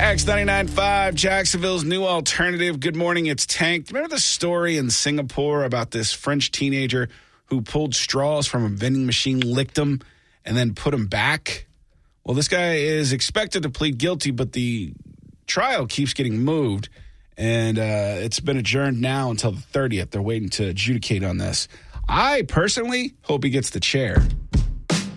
Jax 99.5, Jacksonville's new alternative. Good morning, it's Tank. Remember the story in Singapore about this French teenager who pulled straws from a vending machine, licked them, and then put them back? Well, this guy is expected to plead guilty, but the trial keeps getting moved, and it's been adjourned now until the 30th. They're waiting to adjudicate on this. I personally hope he gets the chair.